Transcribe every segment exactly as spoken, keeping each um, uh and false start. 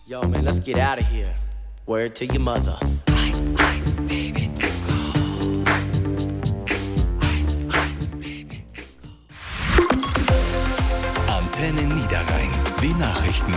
Yo, man, let's get out of here. Word to your mother. Ice, ice, baby, tickle. Ice, ice, baby, tickle. Antenne Niederrhein. Die Nachrichten.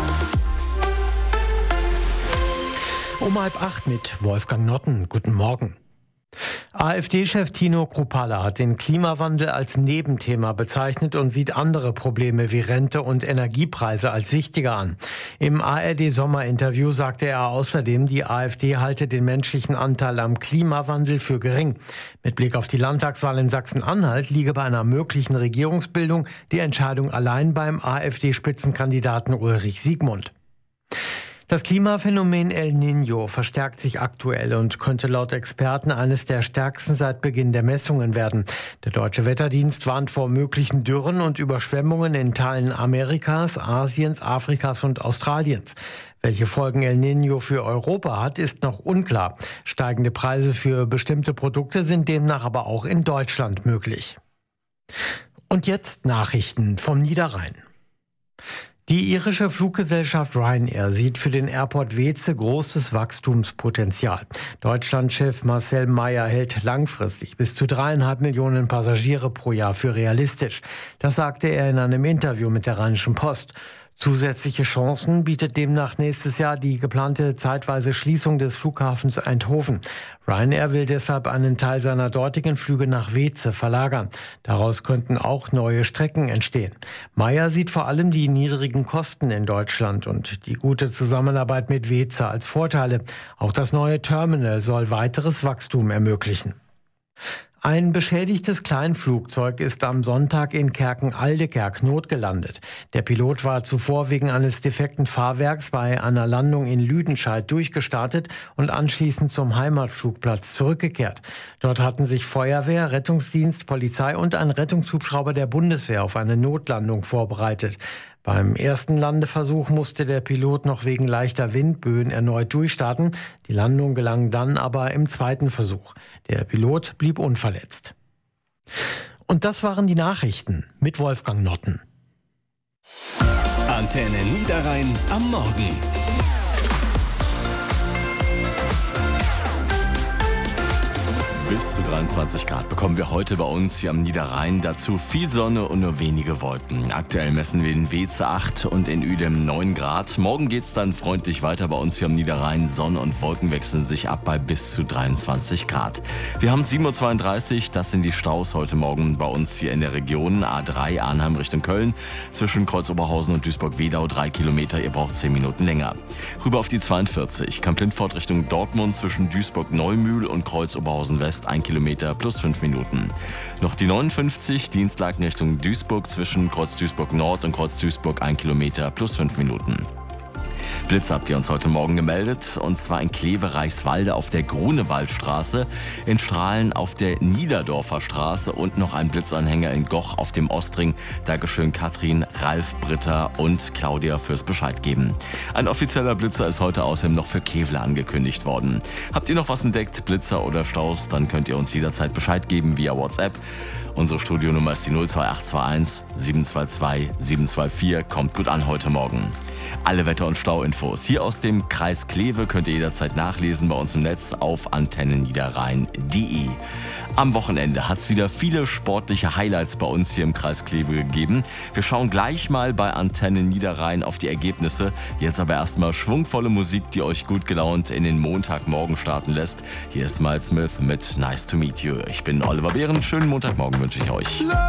Um halb acht mit Wolfgang Notten. Guten Morgen. AfD-Chef Tino Kruppalla hat den Klimawandel als Nebenthema bezeichnet und sieht andere Probleme wie Rente und Energiepreise als wichtiger an. Im A R D-Sommerinterview sagte er außerdem, die AfD halte den menschlichen Anteil am Klimawandel für gering. Mit Blick auf die Landtagswahl in Sachsen-Anhalt liege bei einer möglichen Regierungsbildung die Entscheidung allein beim AfD-Spitzenkandidaten Ulrich Siegmund. Das Klimaphänomen El Niño verstärkt sich aktuell und könnte laut Experten eines der stärksten seit Beginn der Messungen werden. Der Deutsche Wetterdienst warnt vor möglichen Dürren und Überschwemmungen in Teilen Amerikas, Asiens, Afrikas und Australiens. Welche Folgen El Niño für Europa hat, ist noch unklar. Steigende Preise für bestimmte Produkte sind demnach aber auch in Deutschland möglich. Und jetzt Nachrichten vom Niederrhein. Die irische Fluggesellschaft Ryanair sieht für den Airport Weeze großes Wachstumspotenzial. Deutschlandchef Marcel Meyer hält langfristig bis zu dreieinhalb Millionen Passagiere pro Jahr für realistisch. Das sagte er in einem Interview mit der Rheinischen Post. Zusätzliche Chancen bietet demnach nächstes Jahr die geplante zeitweise Schließung des Flughafens Eindhoven. Ryanair will deshalb einen Teil seiner dortigen Flüge nach Weeze verlagern. Daraus könnten auch neue Strecken entstehen. Meyer sieht vor allem die niedrigen Kosten in Deutschland und die gute Zusammenarbeit mit Weeze als Vorteile. Auch das neue Terminal soll weiteres Wachstum ermöglichen. Ein beschädigtes Kleinflugzeug ist am Sonntag in Kerken-Aldekerk notgelandet. Der Pilot war zuvor wegen eines defekten Fahrwerks bei einer Landung in Lüdenscheid durchgestartet und anschließend zum Heimatflugplatz zurückgekehrt. Dort hatten sich Feuerwehr, Rettungsdienst, Polizei und ein Rettungshubschrauber der Bundeswehr auf eine Notlandung vorbereitet. Beim ersten Landeversuch musste der Pilot noch wegen leichter Windböen erneut durchstarten. Die Landung gelang dann aber im zweiten Versuch. Der Pilot blieb unverletzt. Und das waren die Nachrichten mit Wolfgang Notten. Antenne Niederrhein am Morgen. Bis zu dreiundzwanzig Grad bekommen wir heute bei uns hier am Niederrhein. Dazu viel Sonne und nur wenige Wolken. Aktuell messen wir in Weeze acht und in Uedem neun Grad. Morgen geht's dann freundlich weiter bei uns hier am Niederrhein. Sonne und Wolken wechseln sich ab bei bis zu dreiundzwanzig Grad. Wir haben sieben Uhr zweiunddreißig. Das sind die Staus heute Morgen bei uns hier in der Region. A drei Arnheim Richtung Köln. Zwischen Kreuz-Oberhausen und Duisburg-Wedau drei Kilometer. Ihr braucht zehn Minuten länger. Rüber auf die zweiundvierzig. Kamp-Lindfort Richtung Dortmund zwischen Duisburg-Neumühl und Kreuz-Oberhausen-West. ein Kilometer plus fünf Minuten. Noch die neunundfünfzig, Dienstlaken Richtung Duisburg zwischen Kreuz Duisburg Nord und Kreuz Duisburg ein Kilometer plus fünf Minuten. Blitze habt ihr uns heute Morgen gemeldet, und zwar in Kleve-Reichswalde auf der Grunewaldstraße, in Strahlen auf der Niederdorfer Straße und noch ein Blitzanhänger in Goch auf dem Ostring. Dankeschön Katrin, Ralf, Britta und Claudia fürs Bescheid geben. Ein offizieller Blitzer ist heute außerdem noch für Kevler angekündigt worden. Habt ihr noch was entdeckt, Blitzer oder Staus, dann könnt ihr uns jederzeit Bescheid geben via WhatsApp. Unsere Studionummer ist die null zwei acht zwei eins sieben zwei zwei sieben zwei vier. Kommt gut an heute Morgen. Alle Wetter- und Stauinfos hier aus dem Kreis Kleve könnt ihr jederzeit nachlesen bei uns im Netz auf antenneniederrhein punkt de. Am Wochenende hat es wieder viele sportliche Highlights bei uns hier im Kreis Kleve gegeben. Wir schauen gleich mal bei Antenne Niederrhein auf die Ergebnisse. Jetzt aber erstmal schwungvolle Musik, die euch gut gelaunt in den Montagmorgen starten lässt. Hier ist Miles Smith mit Nice to Meet You. Ich bin Oliver Behren. Schönen Montagmorgen wünsche ich euch.